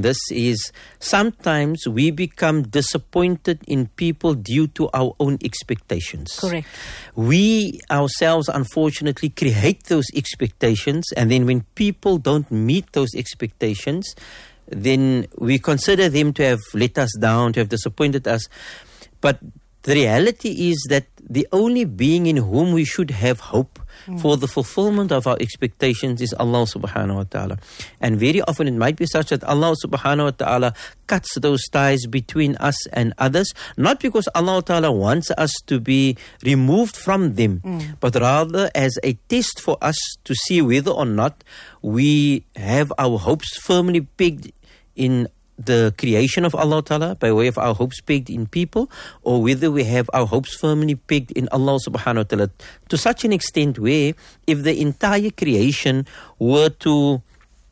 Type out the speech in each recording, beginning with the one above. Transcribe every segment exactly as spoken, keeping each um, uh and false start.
this is sometimes we become disappointed in people due to our own expectations. Correct. We ourselves, unfortunately, create those expectations, and then when people don't meet those expectations, then we consider them to have let us down, to have disappointed us. But the reality is that the only being in whom we should have hope mm. for the fulfillment of our expectations is Allah subhanahu wa ta'ala. And very often it might be such that Allah subhanahu wa ta'ala cuts those ties between us and others, not because Allah ta'ala wants us to be removed from them, mm. but rather as a test for us to see whether or not we have our hopes firmly pegged in the creation of Allah Ta'ala by way of our hopes pegged in people, or whether we have our hopes firmly pegged in Allah Subhanahu wa Ta'ala, to such an extent where if the entire creation were to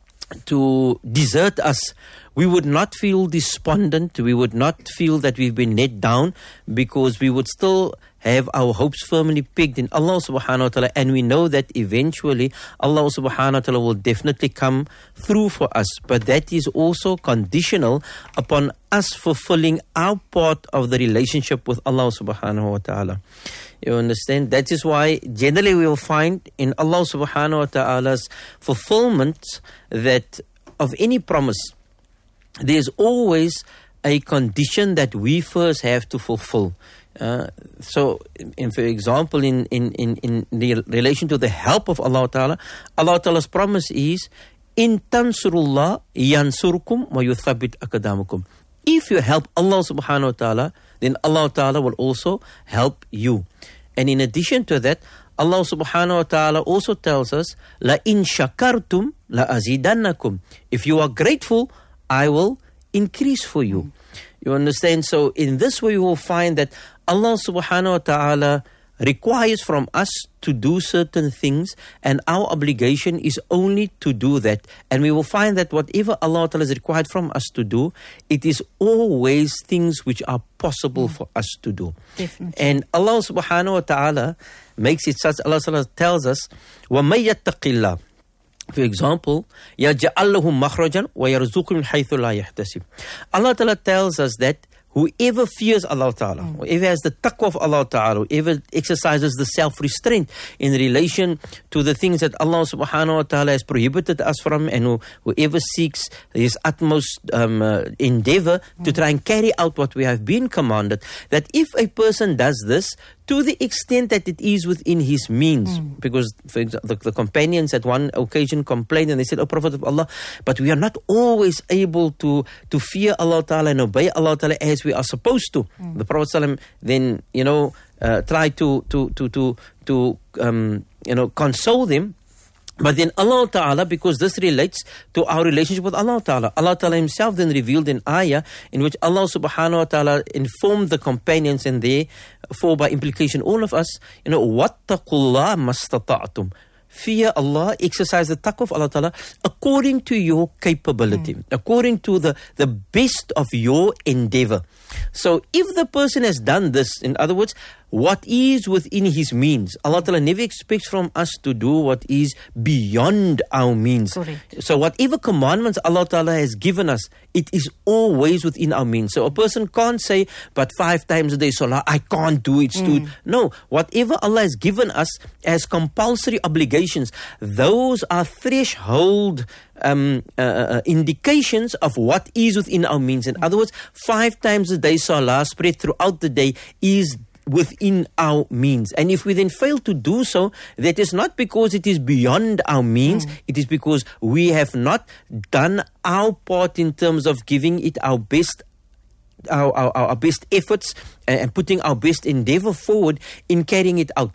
to desert us, we would not feel despondent, we would not feel that we've been let down, because we would still have our hopes firmly pegged in Allah subhanahu wa ta'ala, and we know that eventually Allah subhanahu wa ta'ala will definitely come through for us. But that is also conditional upon us fulfilling our part of the relationship with Allah subhanahu wa ta'ala. You understand? That is why generally we will find in Allah subhanahu wa ta'ala's fulfillment that of any promise, there's always a condition that we first have to fulfill. Uh, so, in, for example, in, in, in, in the relation to the help of Allah Ta'ala, Allah Ta'ala's promise is, In tansurullah yansurkum wa yuthabbit akadamukum. If you help Allah subhanahu wa ta'ala, then Allah Ta'ala will also help you. And in addition to that, Allah subhanahu wa ta'ala also tells us, La in shakartum la azidannakum. If you are grateful, I will increase for you. You understand? So in this way, you will find that Allah subhanahu wa ta'ala requires from us to do certain things, and our obligation is only to do that. And we will find that whatever Allah Ta'ala has required from us to do, it is always things which are possible mm. for us to do. Definitely. And Allah subhanahu wa ta'ala makes it such, Allah Ta'ala tells us, وَمَن يَتَّقِ اللَّهَ. For example, يَجْعَلْ لَهُ مَخْرَجًا وَيَرْزُقْهُ مِنْ حَيْثُ لَا يَحْتَسِبُ. Allah Ta'ala tells us that whoever fears Allah Ta'ala, mm. whoever has the taqwa of Allah Ta'ala, whoever exercises the self-restraint in relation to the things that Allah Subhanahu wa Ta'ala has prohibited us from, and who, whoever seeks his utmost um, uh, endeavor mm. to try and carry out what we have been commanded, that if a person does this, to the extent that it is within his means, mm. because for example, the, the companions at one occasion complained and they said, "O Prophet of Allah, but we are not always able to, to fear Allah Ta'ala and obey Allah Ta'ala as we are supposed to." Mm. The Prophet ﷺ then, you know, uh, tried to, to, to, to, to um, you know, console them. But then Allah Ta'ala, because this relates to our relationship with Allah Ta'ala, Allah Ta'ala himself then revealed an ayah in which Allah Subhanahu wa Ta'ala informed the companions, and therefore by implication all of us, you know, وَاتَّقُوا اللَّهَ مَسْتَطَعْتُمْ. Fear Allah, exercise the taqwa of Allah Ta'ala according to your capability, mm. according to the, the best of your endeavor. So if the person has done this, in other words, what is within his means, Allah Ta'ala never expects from us to do what is beyond our means. Correct. So whatever commandments Allah Ta'ala has given us, it is always within our means. So a person can't say, but five times a day salah, I can't do it. Mm. No, whatever Allah has given us as compulsory obligations, those are threshold Um, uh, uh, indications of what is within our means. In other words, five times a day salah spread throughout the day is within our means. And if we then fail to do so, that is not because it is beyond our means, mm. it is because we have not done our part in terms of giving it our best our, our, our best efforts and putting our best endeavor forward in carrying it out.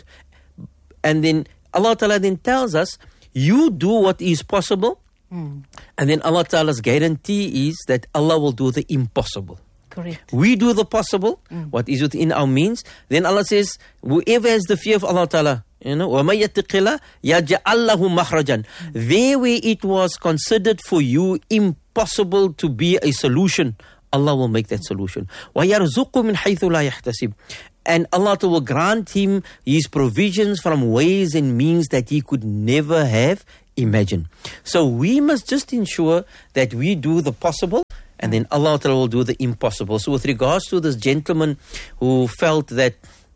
And then Allah Ta'ala then tells us, you do what is possible. Mm. And then Allah Ta'ala's guarantee is that Allah will do the impossible. Correct. We do the possible, mm. what is within our means. Then Allah says, whoever has the fear of Allah Ta'ala, you know, وَمَن يَتَّقِ اللَّهَ يَجْعَلْ لَهُ مَخْرَجًا. There where it was considered for you impossible to be a solution, Allah will make that solution. وَيَرْزُقُ مِنْ حَيْثُ لَا يَحْتَسِبُ. and Allah will grant him his provisions from ways and means that he could never have imagined. So we must just ensure that we do the possible, and then Allah will do the impossible. So with regards to this gentleman who felt that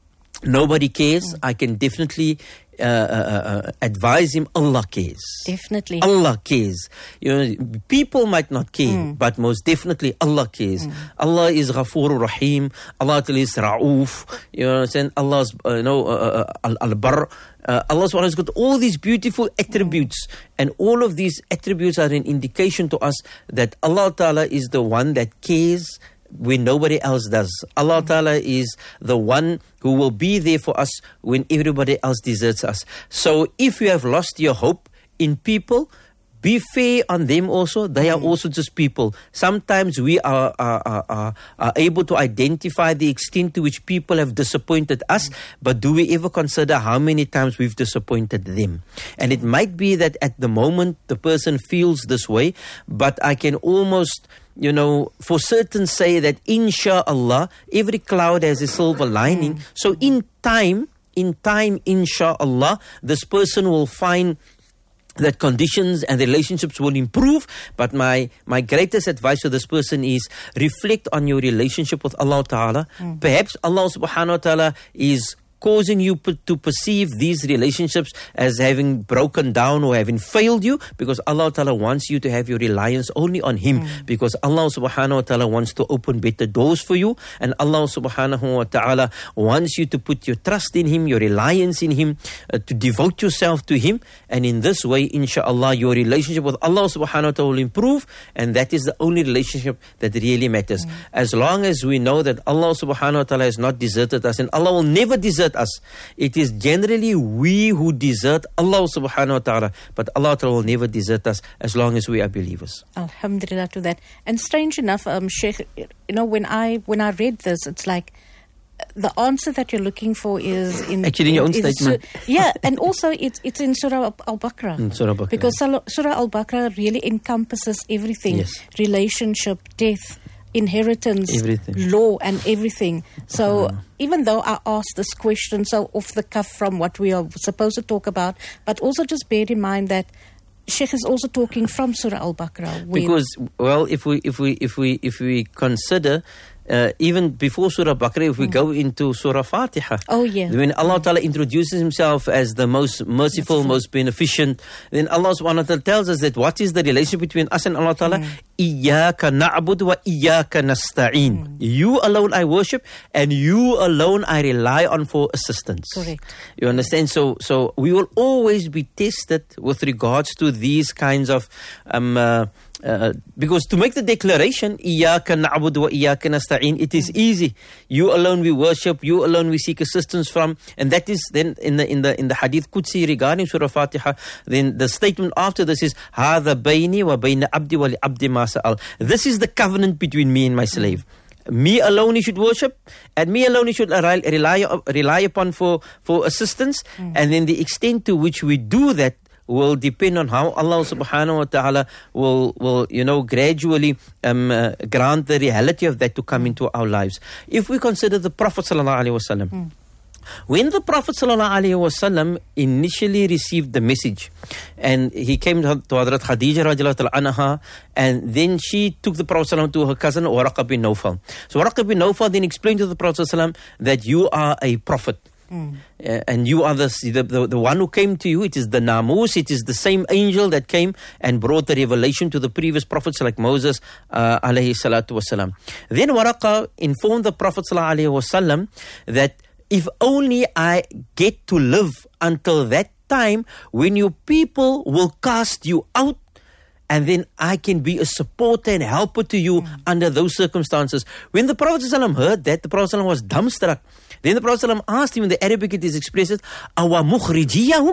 nobody cares, I can definitely uh, uh, uh, advise him, Allah cares. Definitely. Allah cares. You know, people might not care, mm. but most definitely Allah cares. Mm. Allah is Ghafoor Rahim. Allah is Ra'uf. You know what I'm saying? Allah's, uh, you know, uh, uh, Al-Bar. Uh, Allah subhanahu wa ta'ala has got all these beautiful attributes, mm. and all of these attributes are an indication to us that Allah Ta'ala is the one that cares when nobody else does. Allah Ta'ala is the one who will be there for us when everybody else deserts us. So if you have lost your hope in people, be fair on them also. They are also just people. Sometimes we are, are, are, are, are able to identify the extent to which people have disappointed us, but do we ever consider how many times we've disappointed them? And it might be that at the moment the person feels this way, but I can almost, you know, for certain say that insha'Allah, every cloud has a silver lining. Mm. So in time, in time, insha'Allah, this person will find that conditions and relationships will improve. But my, my greatest advice to this person is reflect on your relationship with Allah Ta'ala. Mm. Perhaps Allah Subhanahu wa Ta'ala is causing you p- to perceive these relationships as having broken down or having failed you, because Allah Ta'ala wants you to have your reliance only on Him, mm. because Allah Subhanahu wa Ta'ala wants to open better doors for you, and Allah Subhanahu wa Ta'ala wants you to put your trust in Him, your reliance in Him, uh, to devote yourself to Him, and in this way, inshaAllah, your relationship with Allah Subhanahu wa Ta'ala will improve, and that is the only relationship that really matters. Mm. As long as we know that Allah Subhanahu wa Ta'ala has not deserted us, and Allah will never desert us. It is generally we who desert Allah Subhanahu wa Ta'ala, but Allah Ta'ala will never desert us as long as we are believers. Alhamdulillah to that. And strange enough, um, Sheikh, you know, when I when I read this, it's like the answer that you're looking for is in actually in your own is, statement. Yeah, and also it's it's in Surah Al-Baqarah. In Surah Al-Baqarah. Because Surah Al-Baqarah really encompasses everything: yes. relationship, death, inheritance, everything. law, and everything. So uh, even though I asked this question so off the cuff from what we are supposed to talk about, but also just bear in mind that Sheikh is also talking from Surah Al-Baqarah. Because, well, if we if we if we if we consider uh, even before Surah Baqarah, if we mm. go into Surah Fatiha, oh yeah, when Allah Ta'ala introduces Himself as the most merciful, merciful. most beneficent, then Allah Subhanahu wa Ta'ala tells us that what is the relationship between us and Allah Ta'ala? Mm. Iyyaka na'budu wa iyyaka nasta'in. Mm. You alone I worship, and you alone I rely on for assistance. Correct. You understand? So, so we will always be tested with regards to these kinds of um, uh, Uh, because to make the declaration, Iyaka na'budu wa iyaka nasta'in, it is easy. You alone we worship, you alone we seek assistance from, and that is then in the in the in the Hadith Qudsi regarding Surah Fatiha. Then the statement after this is Hadha bayni wa bayna abdi wa li abdi ma sa'al. This is the covenant between me and my slave. Me alone he should worship, and me alone he should rely rely, rely upon for for assistance. Mm. And then the extent to which we do that will depend on how Allah Subhanahu wa Ta'ala will, will you know, gradually um, uh, grant the reality of that to come into our lives. If we consider the Prophet Sallallahu Alaihi Wasallam, mm. when the Prophet Sallallahu Alaihi Wasallam initially received the message, and he came to Hadrat Khadija radiallahu anha, and then she took the Prophet Sallallahu to her cousin Waraqa bin Nawfal. So Waraqa bin Nawfal then explained to the Prophet Sallallahu that you are a prophet. Mm. Uh, and you are the, the, the the one who came to you. It is the Namus. It is the same angel that came and brought the revelation to the previous prophets like Moses uh, alayhi salatu wasalam. Then Waraqa informed the Prophet sallallahu alayhi wasallam that if only I get to live until that time when your people will cast you out, and then I can be a supporter and helper to you mm. under those circumstances. When the Prophet ﷺ heard that, the Prophet ﷺ was dumbstruck. Then the Prophet ﷺ asked him, in the Arabic it is expressed, Awa mukhrijiyahum?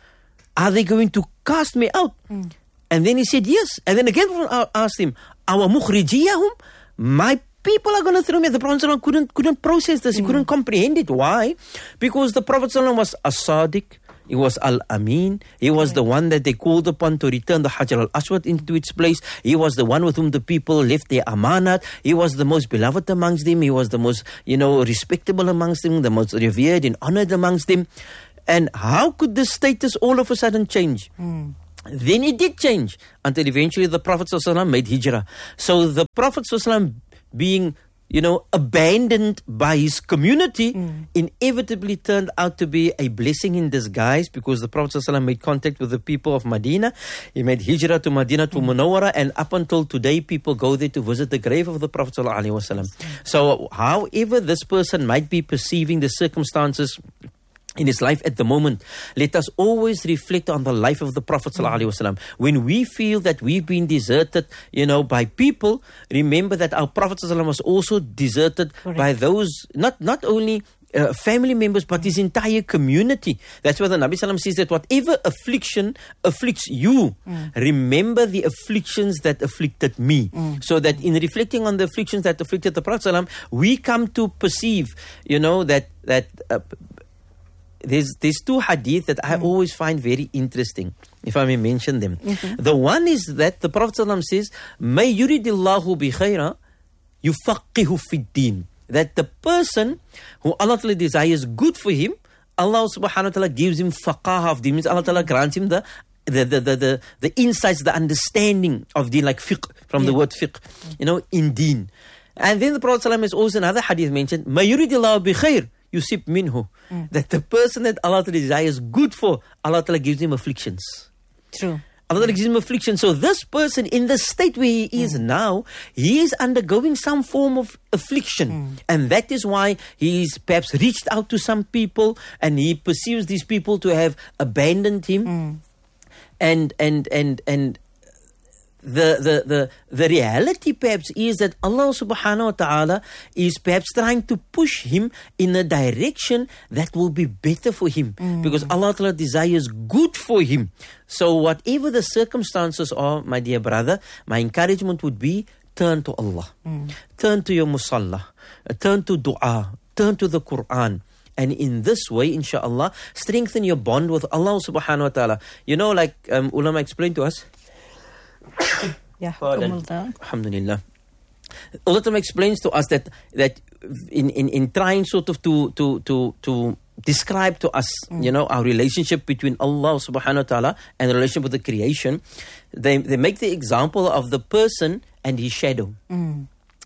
Are they going to cast me out? Mm. And then he said, yes. And then again asked him, Awa mukhrijiyahum? My people are going to throw me. The Prophet ﷺ couldn't, couldn't process this. He mm. couldn't comprehend it. Why? Because the Prophet ﷺ was a sadiq. He was Al-Amin. He was the one that they called upon to return the Hajar al-Aswad into its place. He was the one with whom the people left their amanat. He was the most beloved amongst them. He was the most, you know, respectable amongst them, the most revered and honored amongst them. And how could the status all of a sudden change? Mm. Then it did change until eventually the Prophet ﷺ made hijrah. So the Prophet ﷺ being, you know, abandoned by his community, mm. inevitably turned out to be a blessing in disguise, because the Prophet ﷺ made contact with the people of Medina. He made hijrah to Medina to mm. Munawwara, and up until today, people go there to visit the grave of the Prophet ﷺ. So however this person might be perceiving the circumstances in his life at the moment, let us always reflect on the life of the Prophet ﷺ. When we feel that we've been deserted, you know, by people, remember that our Prophet ﷺ was also deserted Correct. by those, not, not only uh, family members, but his entire community. That's why the Nabi ﷺ says that whatever affliction afflicts you, mm. remember the afflictions that afflicted me. Mm. So that in reflecting on the afflictions that afflicted the Prophet ﷺ, we come to perceive, you know, that, that uh, There's there's two hadith that I mm. always find very interesting, if I may mention them. Mm-hmm. The one is that the Prophet ﷺ says, "May yuridillahu bi khayra yufaqihu fid din." That the person who Allah Ta'ala desires good for him, Allah Subhanahu wa Ta'ala gives him faqah of deen. Means Allah Ta'ala grants him the the the the the, the insights, the understanding of deen, like fiqh, from yeah. the word fiqh, you know, in deen. And then the Prophet ﷺ has also another hadith mentioned, "May yuridillahu bi khayr yusib minhu," mm. that the person that Allah Ta'ala desires good for, Allah Ta'ala gives him afflictions. True. Allah Ta'ala gives him afflictions. So this person, in the state where he is mm. now, he is undergoing some form of affliction. Mm. And that is why he's perhaps reached out to some people, and he perceives these people to have abandoned him. Mm. And, and, and, and, The, the, the, the reality perhaps is that Allah subhanahu wa ta'ala is perhaps trying to push him in a direction that will be better for him. Mm. Because Allah ta'ala desires good for him. So whatever the circumstances are, my dear brother, my encouragement would be, turn to Allah. Mm. Turn to your musalla. Turn to dua. Turn to the Quran. And in this way, inshaAllah, strengthen your bond with Allah subhanahu wa ta'ala. You know, like um, ulama explained to us, yeah, Alhamdulillah. Ulama explains to us that that in, in, in trying sort of to to to to describe to us, mm. you know, our relationship between Allah subhanahu wa ta'ala and the relationship with the creation, they they make the example of the person and his shadow. Mm.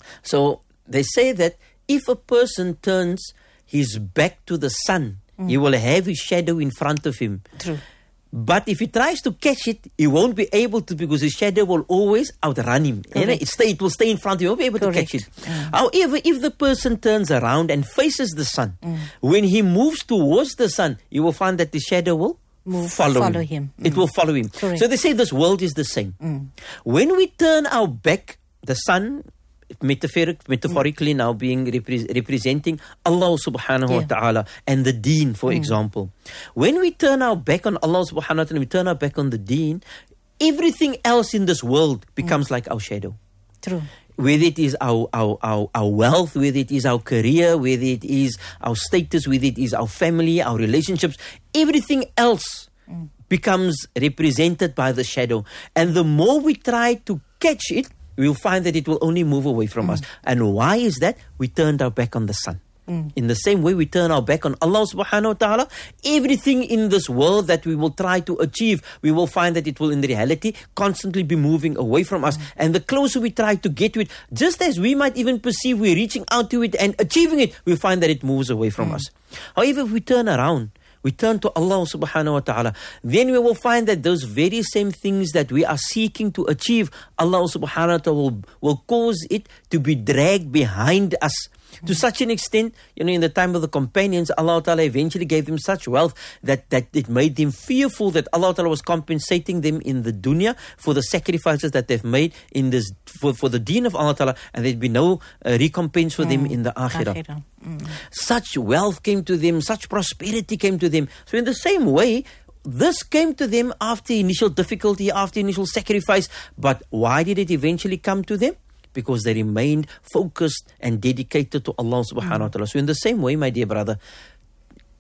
So they say that if a person turns his back to the sun, mm. he will have his shadow in front of him. True. But if he tries to catch it, he won't be able to, because his shadow will always outrun him. You know, it, stay, it will stay in front of him. He won't be able Correct. to catch it. Mm. However, if the person turns around and faces the sun, mm. when he moves towards the sun, you will find that the shadow will Move, follow, follow him. him. Mm. It will follow him. Correct. So they say this world is the same. Mm. When we turn our back, the sun, Metaphoric, metaphorically now being repre- representing Allah subhanahu yeah. wa ta'ala and the deen, for mm. example. When we turn our back on Allah subhanahu wa ta'ala, we turn our back on the deen, everything else in this world becomes mm. like our shadow. True. Whether it is our, our, our, our wealth, whether it is our career, whether it is our status, whether it is our family, our relationships, everything else mm. becomes represented by the shadow. And the more we try to catch it, we'll find that it will only move away from mm. us. And why is that? We turned our back on the sun. Mm. In the same way we turn our back on Allah subhanahu wa ta'ala, everything in this world that we will try to achieve, we will find that it will in reality constantly be moving away from us. Mm. And the closer we try to get to it, just as we might even perceive we're reaching out to it and achieving it, we find that it moves away from mm. us. However, if we turn around, we turn to Allah subhanahu wa ta'ala, then we will find that those very same things that we are seeking to achieve, Allah subhanahu wa ta'ala will, will cause it to be dragged behind us. Mm-hmm. To such an extent, you know, in the time of the companions, Allah Ta'ala eventually gave them such wealth that, that it made them fearful that Allah Ta'ala was compensating them in the dunya for the sacrifices that they've made in this for, for the deen of Allah Ta'ala, and there'd be no uh, recompense for mm. them in the akhirah. akhirah. Mm. Such wealth came to them, such prosperity came to them. So in the same way, this came to them after initial difficulty, after initial sacrifice. But why did it eventually come to them? Because they remained focused and dedicated to Allah subhanahu wa ta'ala. So in the same way, my dear brother,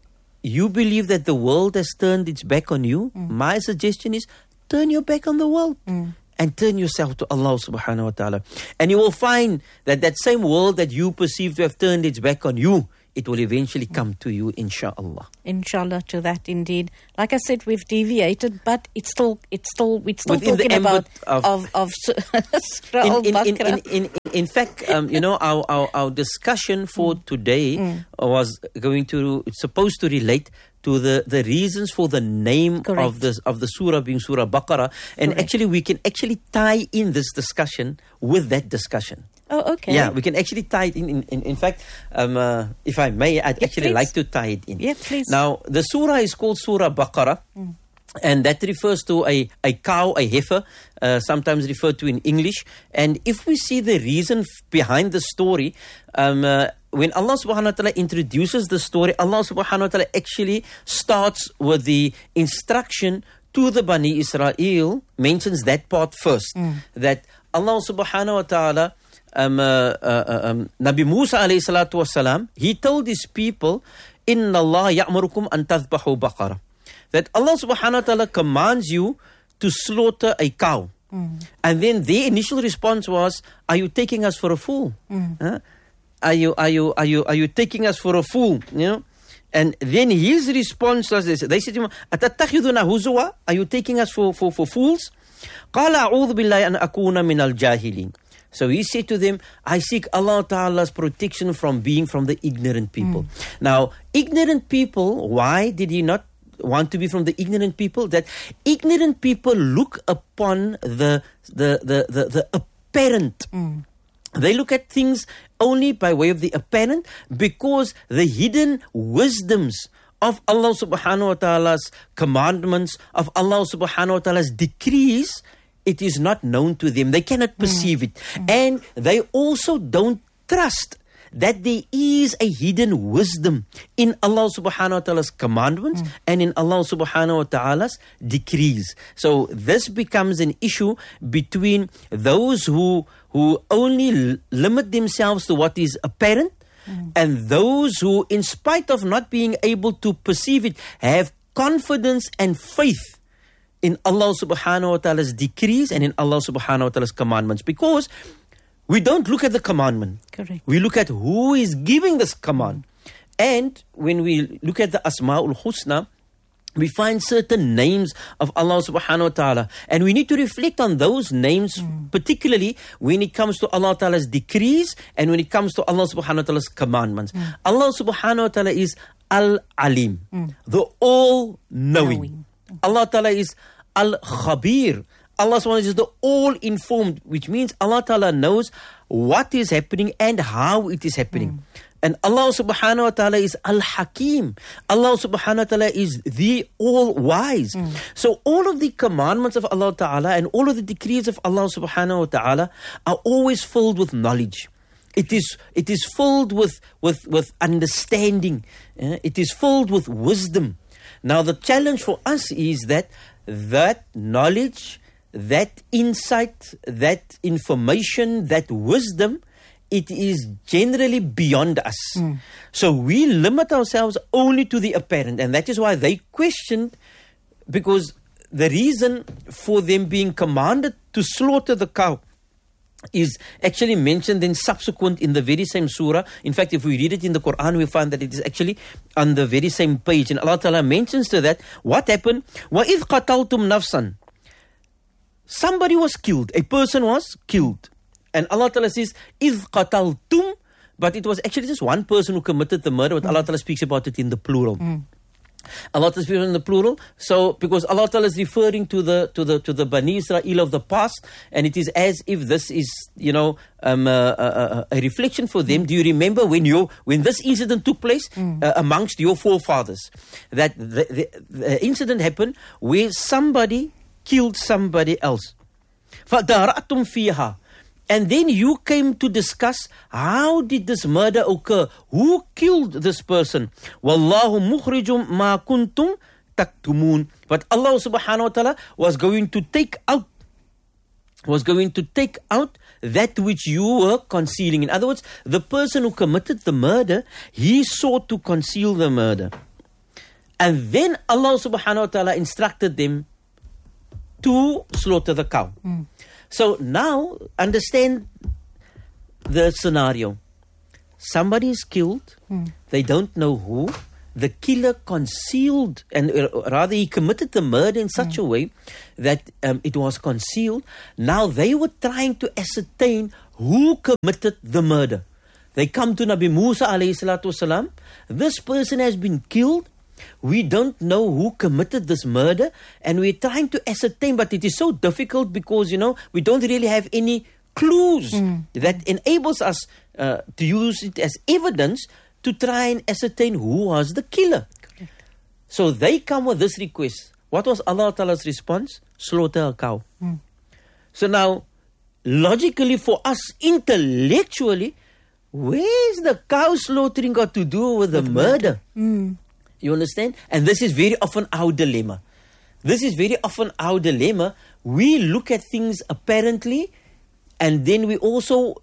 you believe that the world has turned its back on you, mm. my suggestion is turn your back on the world. Mm. And turn yourself to Allah subhanahu wa ta'ala. And you will find that that same world that you perceive to have turned its back on you, it will eventually come to you, inshallah. Inshallah, to that indeed. Like I said, we've deviated, but it's still, it's still, we're still Within talking about of, of, of Surah in, in, in, Al-Baqarah. in, in, in fact, um, you know, our, our, our discussion for mm. today mm. was going to, it's supposed to relate to the, the reasons for the name Correct. of the of the surah being Surah Baqarah. And Correct. actually, we can actually tie in this discussion with that discussion. Oh, okay. Yeah, we can actually tie it in. In, in, in fact, um, uh, if I may, I'd yeah, actually please. like to tie it in. Yeah, please. Now, the surah is called Surah Baqarah. Mm. And that refers to a, a cow, a heifer, uh, sometimes referred to in English. And if we see the reason f- behind the story, um, uh, when Allah subhanahu wa ta'ala introduces the story, Allah subhanahu wa ta'ala actually starts with the instruction to the Bani Israel, mentions that part first. Mm. That Allah subhanahu wa ta'ala, um, uh, uh, um, Nabi Musa alayhi salatu wasalam, he told his people, Inna Allah ya'murukum an tadhbahu baqarah. That Allah subhanahu wa ta'ala commands you to slaughter a cow. Mm. And then their initial response was, are you taking us for a fool? Mm. Huh? Are you, are you, are you, are you taking us for a fool? You know? And then his response was this. They said to him, أَتَتَّخِذُنَا هُزُوًا? Are you taking us for, for, for fools? قَالَ أَعُوذُ بِاللَّهِ أَنْ أَكُونَ مِنَ الْجَاهِلِينَ. So he said to them, I seek Allah Ta'ala's protection from being from the ignorant people. Mm. Now, ignorant people, why did he not want to be from the ignorant people? That ignorant people look upon the the the the, the apparent. Mm. They look at things only by way of the apparent, because the hidden wisdoms of Allah subhanahu wa ta'ala's commandments, of Allah subhanahu wa ta'ala's decrees, it is not known to them. They cannot perceive mm. it. Mm. And they also don't trust that there is a hidden wisdom in Allah subhanahu wa ta'ala's commandments mm. and in Allah subhanahu wa ta'ala's decrees. So this becomes an issue between those who who only l- limit themselves to what is apparent mm. and those who, in spite of not being able to perceive it, have confidence and faith in Allah subhanahu wa ta'ala's decrees and in Allah subhanahu wa ta'ala's commandments. Because we don't look at the commandment. Correct. We look at who is giving this command. And when we look at the Asma'ul Husna, we find certain names of Allah subhanahu wa ta'ala. And we need to reflect on those names, mm. particularly when it comes to Allah ta'ala's decrees and when it comes to Allah subhanahu wa ta'ala's commandments. Mm. Allah subhanahu wa ta'ala is Al-Alim, mm. the all-knowing. Knowing. Allah ta'ala is Al-Khabir. Allah subhanahu wa ta'ala is the all-informed, which means Allah ta'ala knows what is happening and how it is happening. Mm. And Allah subhanahu wa ta'ala is Al-Hakim. Allah subhanahu wa ta'ala is the all-wise. Mm. So all of the commandments of Allah ta'ala and all of the decrees of Allah subhanahu wa ta'ala are always filled with knowledge. It is it is filled with, with, with understanding. Uh, it is filled with wisdom. Now the challenge for us is that that knowledge, that insight, that information, that wisdom, it is generally beyond us. Mm. So we limit ourselves only to the apparent. And that is why they questioned, because the reason for them being commanded to slaughter the cow is actually mentioned then subsequent in the very same surah. In fact, if we read it in the Quran, we find that it is actually on the very same page. And Allah Ta'ala mentions to that, what happened? وَإِذْ قَتَلْتُمْ نَفْسًا. Somebody was killed. A person was killed. And Allah Ta'ala says, إِذْ قَتَلْتُمْ. But it was actually just one person who committed the murder, but mm. Allah Ta'ala speaks about it in the plural. Mm. Allah Ta'ala speaks in the plural. So, because Allah Ta'ala is referring to the to the to the Bani Israel of the past, and it is as if this is, you know, um, uh, uh, a reflection for them. Mm. Do you remember when you when this incident took place mm. uh, amongst your forefathers? That the, the, the incident happened where somebody killed somebody else. فَدَارَأْتُمْ فِيهَا. And then you came to discuss, how did this murder occur? Who killed this person? Wallahu mukhrijum ma kuntum taktumun. But Allah subhanahu wa ta'ala was going to take out, was going to take out that which you were concealing. In other words, the person who committed the murder, he sought to conceal the murder. And then Allah subhanahu wa ta'ala instructed them to slaughter the cow. Mm. So now, understand the scenario. Somebody is killed. Mm. They don't know who. The killer concealed, and uh, rather he committed the murder in such mm. a way that um, it was concealed. Now they were trying to ascertain who committed the murder. They come to Nabi Musa alayhi salatu wasalam. This person has been killed. We don't know who committed this murder, and we're trying to ascertain, but it is so difficult because, you know, we don't really have any clues mm. that enables us uh, to use it as evidence to try and ascertain who was the killer. Correct. So they come with this request. What was Allah Ta'ala's response? Slaughter a cow. Mm. So now, logically for us, intellectually, where's the cow slaughtering got to do with the with murder? murder. Mm. You understand? And this is very often our dilemma. This is very often our dilemma. We look at things apparently, and then we also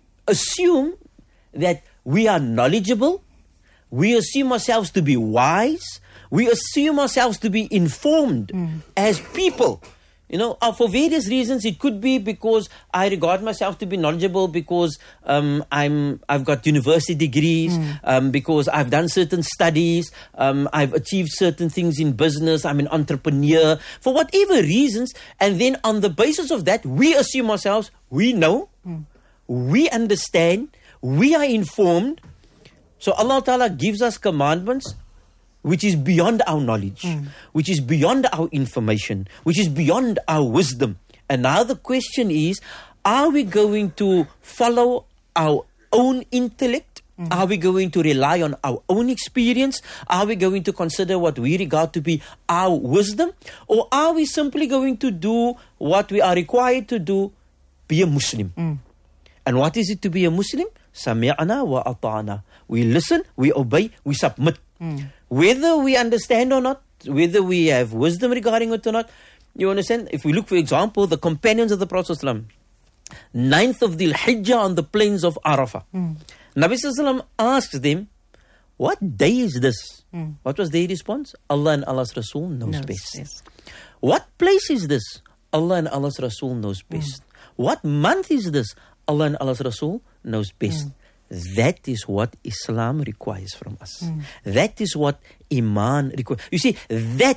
assume that we are knowledgeable. We assume ourselves to be wise. We assume ourselves to be informed mm. as people. You know, uh, for various reasons. It could be because I regard myself to be knowledgeable because um, I'm, I've got university degrees, mm. um, because I've done certain studies, um, I've achieved certain things in business, I'm an entrepreneur, for whatever reasons. And then on the basis of that, we assume ourselves, we know, mm. we understand, we are informed. So Allah Ta'ala gives us commandments which is beyond our knowledge, mm. which is beyond our information, which is beyond our wisdom. And now the question is, are we going to follow our own intellect? Mm. Are we going to rely on our own experience? Are we going to consider what we regard to be our wisdom? Or are we simply going to do what we are required to do, be a Muslim? Mm. And what is it to be a Muslim? Sami'na wa ata'na. We listen, we obey, we submit. Mm. Whether we understand or not, whether we have wisdom regarding it or not, you understand? If we look, for example, the companions of the Prophet ﷺ, ninth of Dhul Hijjah on the plains of Arafah. Mm. Nabi ﷺ asks them, what day is this? Mm. What was their response? Allah and Allah's Rasul knows knows, best. Yes. What place is this? Allah and Allah's Rasul knows best. Mm. What month is this? Allah and Allah's Rasul knows best. Mm. That is what Islam requires from us. Mm. That is what Iman requires. You see, that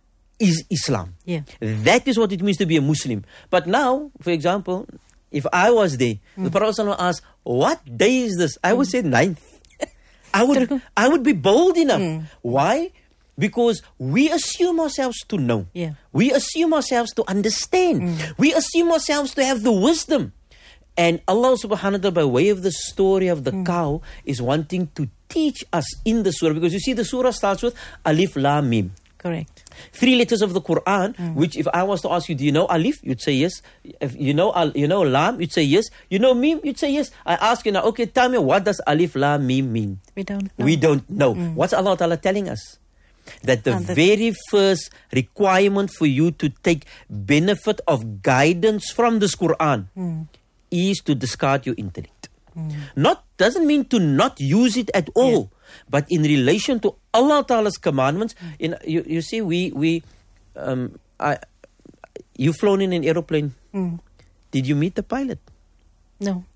is Islam. Yeah. That is what it means to be a Muslim. But now, for example, if I was there, mm. the Prophet ﷺ asked, what day is this? I would mm. say ninth. I would, I would be bold enough. Mm. Why? Because we assume ourselves to know. Yeah. We assume ourselves to understand. Mm. We assume ourselves to have the wisdom. And Allah subhanahu wa ta'ala, by way of the story of the mm. cow, is wanting to teach us in the surah. Because you see, the surah starts with Alif, Lam, Mim. Correct. Three letters of the Quran, mm. which if I was to ask you, do you know Alif? You'd say yes. If you know you know Lam, you'd say yes. You know Mim? You'd say yes. I ask you now, okay, tell me, what does Alif, Lam, Mim mean? We don't know. We don't know. Mm. What's Allah Ta'ala telling us? That the very first requirement for you to take benefit of guidance from this Quran mm. is to discard your intellect. Mm. Not doesn't mean to not use it at all, yeah. but in relation to Allah Ta'ala's commandments. Mm. In you, you see, we we um, I you've flown in an aeroplane. Mm. Did you meet the pilot? No.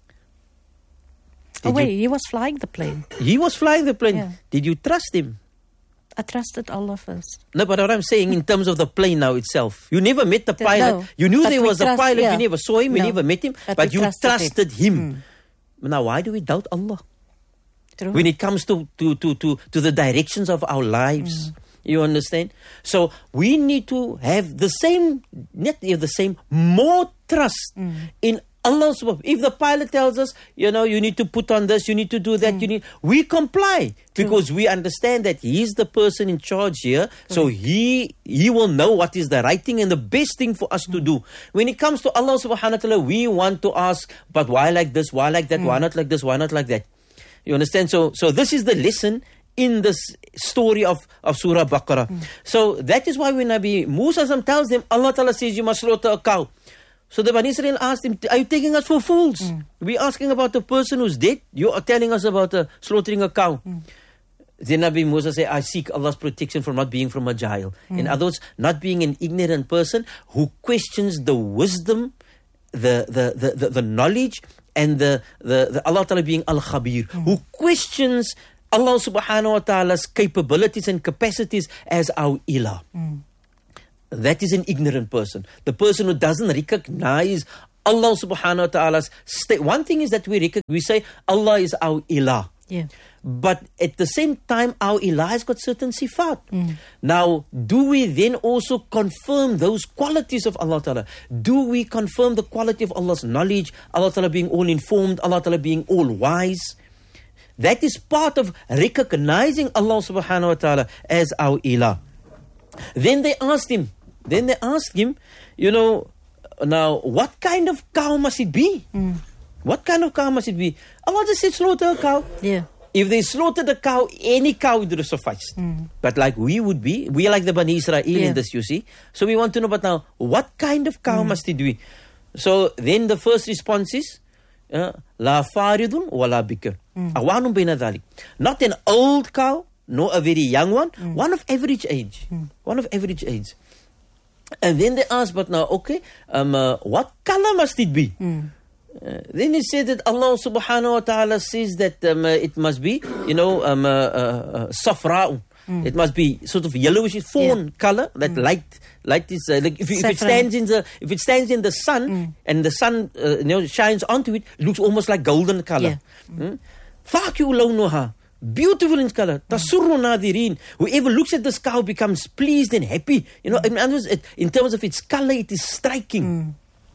Did oh wait, you, he was flying the plane. He was flying the plane. Yeah. Did you trust him? I trusted Allah first. No, but what I'm saying in terms of the plane now itself, you never met the pilot. No, you knew there was trust, a pilot. Yeah. You never saw him. No, you never met him. but, But you trusted, trusted him. him. Mm. Now, why do we doubt Allah? True. When it comes to, to, to, to, to the directions of our lives. Mm. You understand? So we need to have the same, not the same, more trust mm. in Allah. If the pilot tells us, you know, you need to put on this, you need to do that, mm. you need, we comply True. Because we understand that He's the person in charge here. True. So He He will know what is the right thing and the best thing for us mm. to do. When it comes to Allah subhanahu wa ta'ala, we want to ask, but why like this? Why like that? Mm. Why not like this? Why not like that? You understand? So, so this is the lesson in this story of, of Surah Baqarah. Mm. So that is why when Nabi Musa tells them, Allah Ta'ala says, you must slaughter a cow. So the Bani Israel asked him, are you taking us for fools? Mm. We're asking about a person who's dead. You are telling us about uh, slaughtering a cow. Mm. Then Nabi Musa said, I seek Allah's protection from not being from a jahil. Mm. In other words, not being an ignorant person who questions the wisdom, the the the, the, the knowledge, and the, the, the Allah Ta'ala being Al-Khabir, mm. who questions Allah Subhanahu Wa Ta'ala's capabilities and capacities as our Ilah. Mm. That is an ignorant person. The person who doesn't recognize Allah Subhanahu Wa Ta'ala's state. One thing is that we recognize, we say Allah is our Ilah. Yeah. But at the same time, our Ilah has got certain sifat. Mm. Now, do we then also confirm those qualities of Allah Ta'ala? Do we confirm the quality of Allah's knowledge, Allah Ta'ala being all informed, Allah Ta'ala being all wise? That is part of recognizing Allah Subhanahu Wa Ta'ala as our Ilah. Then they asked him, then they asked him, you know, now, what kind of cow must it be? Mm. What kind of cow must it be? Allah just said, slaughter a cow. Yeah. If they slaughtered a cow, any cow would have sufficed. Mm. But like we would be, we are like the Bani Israel yeah. in this, you see. So we want to know, but now, what kind of cow mm. must it be? So then the first response is, La faridun wa la bikr. Awanum baina dhalik. Not an old cow, nor a very young one, mm. one of average age. Mm. One of average age. And then they asked, but now, okay, um, uh, what color must it be? Mm. Uh, then he said that Allah Subhanahu Wa Ta'ala says that um, uh, it must be, you know, um, uh, uh, safra. Mm. It must be sort of yellowish fawn yeah. color. That mm. light, light is uh, like if, if it stands in the if it stands in the sun mm. and the sun uh, you know shines onto it, it looks almost like golden color. Faqi'u lawnuha. Beautiful in color. Tasurru nadirin. Whoever looks at this cow becomes pleased and happy. You know, mm. in other words, it, in terms of its color, it is striking. Mm.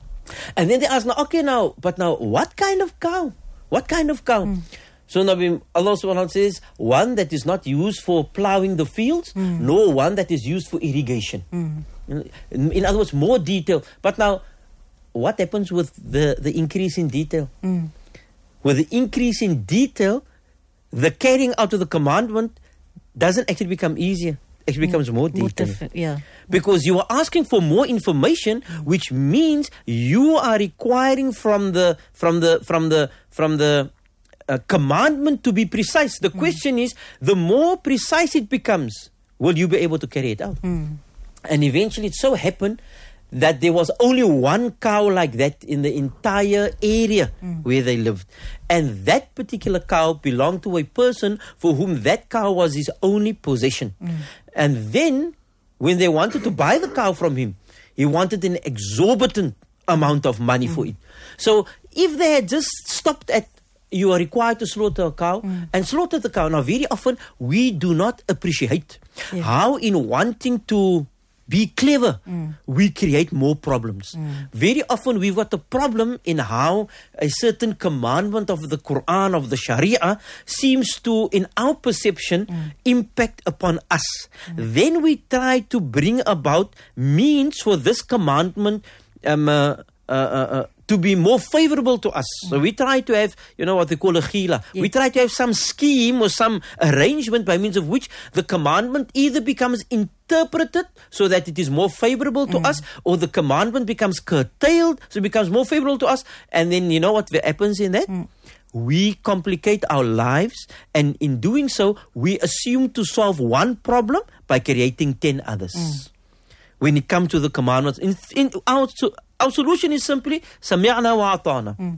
And then they ask, now, okay, now, but now, what kind of cow? What kind of cow? Mm. So Nabi Allah Subhanahu Wa Ta'ala says, one that is not used for plowing the fields, mm. nor one that is used for irrigation. Mm. In, in other words, more detail. But now, what happens with the, the increase in detail? Mm. With the increase in detail, the carrying out of the commandment doesn't actually become easier. It becomes more detailed. More yeah. Because you are asking for more information, which means you are requiring from the from the from the from the uh, commandment to be precise. The mm. question is, the more precise it becomes, will you be able to carry it out? Mm. And eventually, it so happened that there was only one cow like that in the entire area mm. where they lived. And that particular cow belonged to a person for whom that cow was his only possession. Mm. And then, when they wanted to buy the cow from him, he wanted an exorbitant amount of money mm. for it. So, if they had just stopped at, you are required to slaughter a cow, mm. and slaughter the cow. Now, very often, we do not appreciate yeah. how in wanting to be clever, mm. we create more problems. Mm. Very often we've got a problem in how a certain commandment of the Quran, of the Sharia, seems to, in our perception, mm. impact upon us. Mm. Then we try to bring about means for this commandment um, uh, uh, uh, to be more favorable to us. Mm. So we try to have, you know, what they call a khila. Yeah. We try to have some scheme or some arrangement by means of which the commandment either becomes interpreted so that it is more favorable to mm. us, or the commandment becomes curtailed so it becomes more favorable to us. And then, you know what happens in that? Mm. We complicate our lives, and in doing so, we assume to solve one problem by creating ten others. Mm. When it comes to the commandments, in, in our, so, our solution is simply Sami'na wa ata'na. Mm.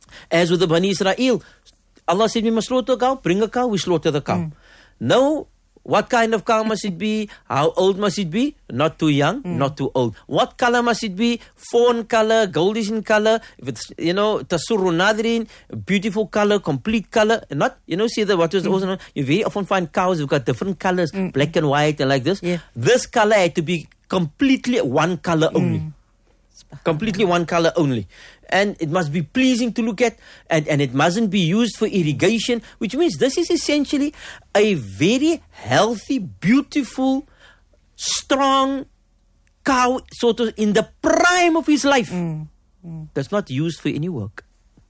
As with the Bani Israel, Allah said we must slaughter a cow, bring a cow, we slaughter the cow. Mm. Now, what kind of cow must it be? How old must it be? Not too young, mm. not too old. What color must it be? Fawn color, goldish in color. If it's, you know, tasurru nadirin, beautiful color, complete color. Not, you know, see the what is mm. also, you very often find cows who've got different colors, mm. black and white and like this. Yeah. This color had to be completely one color only. Mm. Completely one color only. And it must be pleasing to look at, and, and it mustn't be used for irrigation, which means this is essentially a very healthy, beautiful, strong cow, sort of in the prime of his life. Mm. Mm. That's not used for any work.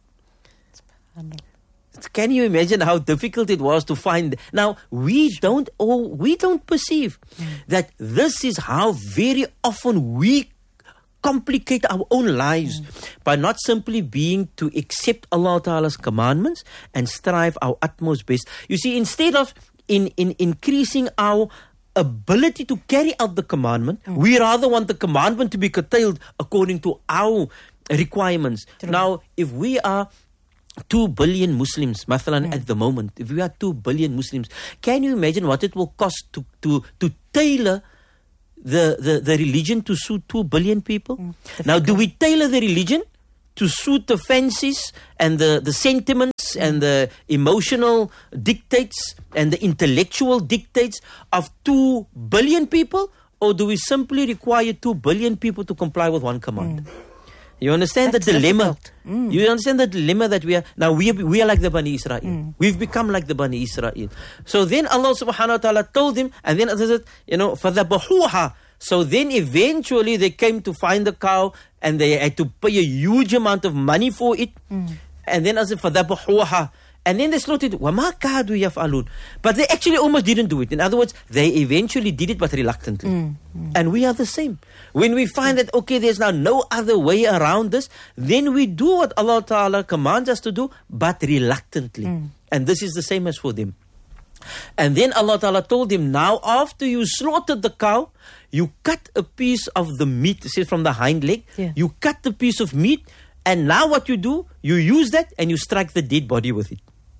Can you imagine how difficult it was to find? Now, we don't, or we don't perceive mm. that this is how very often we complicate our own lives mm. by not simply being to accept Allah Ta'ala's commandments and strive our utmost best. You see, instead of in, in increasing our ability to carry out the commandment. Mm. We rather want the commandment to be curtailed according to our requirements. True. Now, if we are two billion Muslims, mathalan, mm. at the moment, if we are two billion Muslims, can you imagine what it will cost to, to, to tailor the, the, the religion to suit two billion people? Mm. Now, do we tailor the religion to suit the fancies and the, the sentiments mm. and the emotional dictates and the intellectual dictates of two billion people? Or do we simply require two billion people to comply with one command? Mm. You understand That's the dilemma? Mm. You understand the dilemma that we are... Now, we are, we are like the Bani Israel. Mm. We've become like the Bani Israel. So then Allah subhanahu wa ta'ala told him, and then Allah said, you know, فَذَبَحُوهَا. So then eventually they came to find the cow and they had to pay a huge amount of money for it. Mm. And then Allah said, فَذَبَحُوهَا. And then they slaughtered it. وَمَا كَادُوا يَفْعَلُونَ. But they actually almost didn't do it. In other words, they eventually did it, but reluctantly. Mm, mm. And we are the same. When we find that, okay, there's now no other way around this, then we do what Allah Ta'ala commands us to do, but reluctantly. Mm. And this is the same as for them. And then Allah Ta'ala told him, now after you slaughtered the cow, you cut a piece of the meat, say from the hind leg, yeah. you cut the piece of meat, and now what you do, you use that and you strike the dead body with it.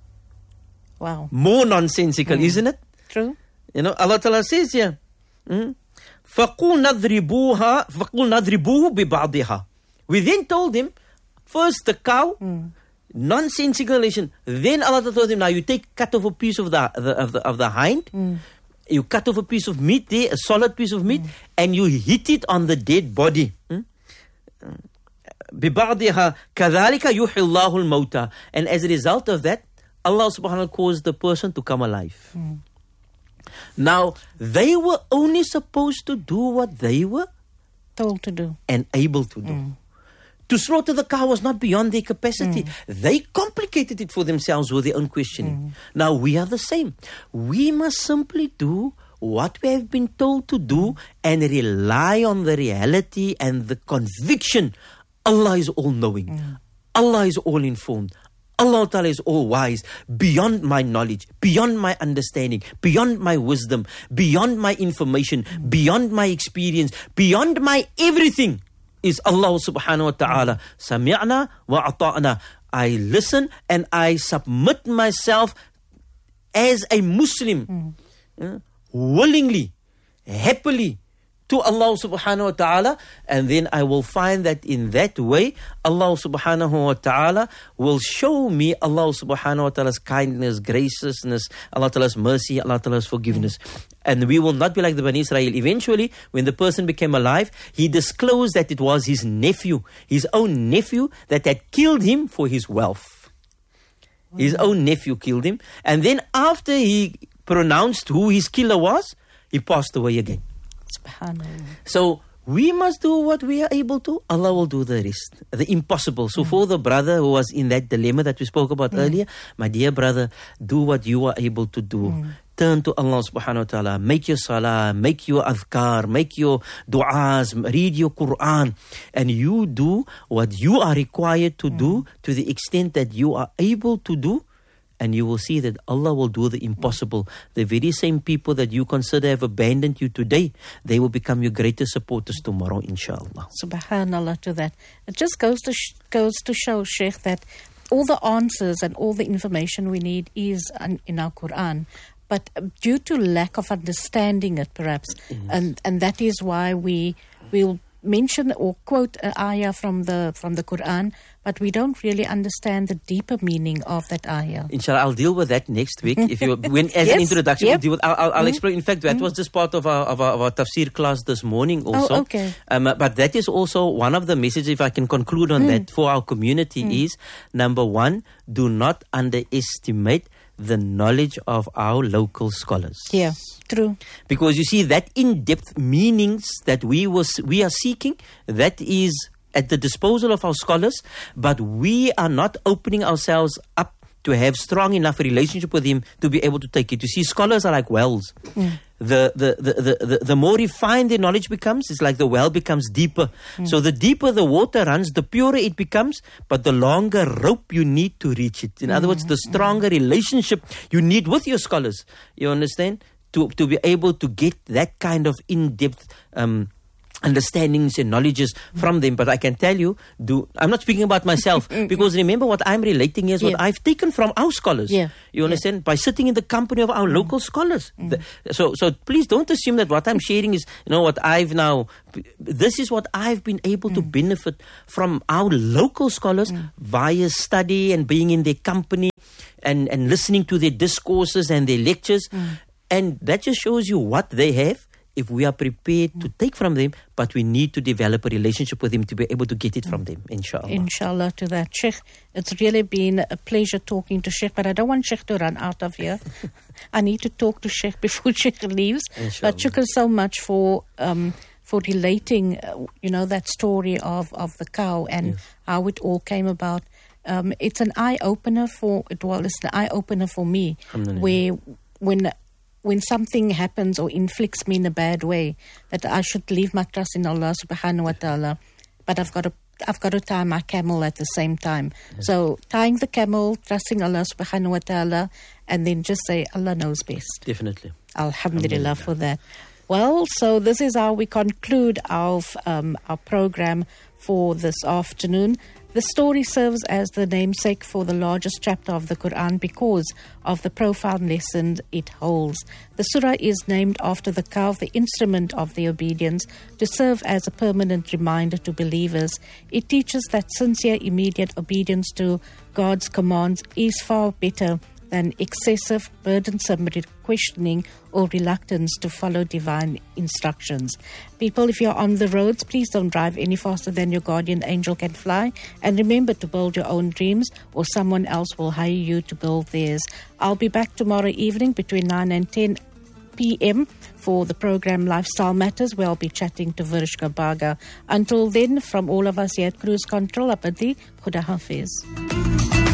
Wow. More nonsensical, mm. isn't it? True. You know, Allah Ta'ala says here, mm, فَقُلْ نَضْرِبُوهَا فَقُلْ نَضْرِبُوهُ بِبَعْضِهَا. We then told him, first the cow, mm. nonsensical relation. Then Allah Ta'ala told him, now you take, cut off a piece of the, the, of, the of the hind, mm. you cut off a piece of meat there, a solid piece of meat, mm. and you hit it on the dead body. Mm? بِبَعْضِهَا كَذَلِكَ يُحِي اللَّهُ الْمَوْتَى. And as a result of that, Allah subhanahu wa ta'ala caused the person to come alive. Mm. Now, they were only supposed to do what they were told to do and able to do. Mm. To slaughter the cow was not beyond their capacity. Mm. They complicated it for themselves with their own questioning. Mm. Now, we are the same. We must simply do what we have been told to do and rely on the reality and the conviction. Allah is all-knowing. Mm. Allah is all-informed. Allah Ta'ala is all wise, beyond my knowledge, beyond my understanding, beyond my wisdom, beyond my information, mm. beyond my experience, beyond my everything is Allah subhanahu wa ta'ala. Sami'na wa ata'na. I listen and I submit myself as a Muslim, mm. uh, willingly, happily, to Allah subhanahu wa ta'ala, and then I will find that in that way, Allah subhanahu wa ta'ala will show me Allah subhanahu wa ta'ala's kindness, graciousness, Allah ta'ala's mercy, Allah ta'ala's forgiveness. Mm. And we will not be like the Bani Israel. Eventually, when the person became alive, he disclosed that it was his nephew, his own nephew, that had killed him for his wealth. Wow. His own nephew killed him. And then after he pronounced who his killer was, he passed away again. So we must do what we are able to. Allah will do the rest, the impossible. So mm. for the brother who was in that dilemma that we spoke about mm. earlier, my dear brother, do what you are able to do. Mm. Turn to Allah subhanahu wa ta'ala. Make your salah, make your adhkar, make your du'as, read your Quran. And you do what you are required to mm. do to the extent that you are able to do. And you will see that Allah will do the impossible. The very same people that you consider have abandoned you today, they will become your greatest supporters tomorrow, inshallah. Subhanallah to that. It just goes to sh- goes to show, Sheikh, that all the answers and all the information we need is in our Quran. But due to lack of understanding it, perhaps, yes. and, and that is why we will mention or quote an ayah from the from the Quran, but we don't really understand the deeper meaning of that ayah. Inshallah, I'll deal with that next week. If you, when as yes, an introduction, yep. we'll deal with, I'll, I'll, I'll mm. explain. In fact, that mm. was just part of our, of our of our tafsir class this morning also. Oh, okay. Um, but that is also one of the messages, if I can conclude on mm. that, for our community mm. is, number one, do not underestimate the knowledge of our local scholars. Yeah, true. Because you see, that in-depth meanings that we was we are seeking, that is at the disposal of our scholars, but we are not opening ourselves up to have strong enough relationship with him to be able to take it. You see, scholars are like wells. Mm. the, the, the, the, the, the more refined their knowledge becomes, it's like the well becomes deeper. Mm. So the deeper the water runs, the purer it becomes, but the longer rope you need to reach it. In mm. other words, the stronger mm. relationship you need with your scholars. You understand? To, to be able to get that kind of in-depth um understandings and knowledges from them. But I can tell you, do I'm not speaking about myself, because remember what I'm relating is what yeah. I've taken from our scholars. Yeah. You understand? Yeah. By sitting in the company of our mm. local scholars. Mm. The, so so please don't assume that what I'm sharing is, you know, what I've now, this is what I've been able mm. to benefit from our local scholars mm. via study and being in their company and, and listening to their discourses and their lectures. Mm. And that just shows you what they have, if we are prepared to take from them, but we need to develop a relationship with them to be able to get it from them, inshallah. Inshallah to that. Sheikh, it's really been a pleasure talking to Sheikh, but I don't want Sheikh to run out of here. I need to talk to Sheikh before Sheikh leaves. Inshallah. But shukr so much for um, for relating, uh, you know, that story of, of the cow and yes. how it all came about. Um, it's an eye-opener for, well, it's an eye-opener for me, where when... when something happens or inflicts me in a bad way, that I should leave my trust in Allah subhanahu wa ta'ala, but I've got to I've got to tie my camel at the same time. Yes. So tying the camel, trusting Allah subhanahu wa ta'ala, and then just say Allah knows best. Definitely. Alhamdulillah, Alhamdulillah. for that. Well, so this is how we conclude our um, our program for this afternoon. The story serves as the namesake for the largest chapter of the Quran because of the profound lesson it holds. The surah is named after the cow, the instrument of the obedience, to serve as a permanent reminder to believers. It teaches that sincere, immediate obedience to God's commands is far better than excessive, burdensome questioning or reluctance to follow divine instructions. People, if you're on the roads, please don't drive any faster than your guardian angel can fly. And remember to build your own dreams, or someone else will hire you to build theirs. I'll be back tomorrow evening between nine and ten p.m. for the program Lifestyle Matters, where I'll be chatting to Virishka Baga. Until then, from all of us here at Cruise Control, Abadi, Khuda Hafiz.